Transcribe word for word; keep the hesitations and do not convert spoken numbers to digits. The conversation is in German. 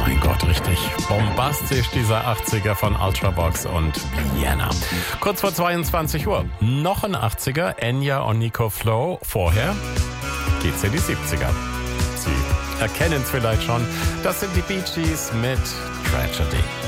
Mein Gott, richtig bombastisch, dieser achtziger von Ultravox und Vienna. Kurz vor zweiundzwanzig Uhr. Noch ein achtziger, Enya und Nico Flow. Vorher geht's in die siebziger. Sie erkennen es vielleicht schon. Das sind die Bee Gees mit Tragedy.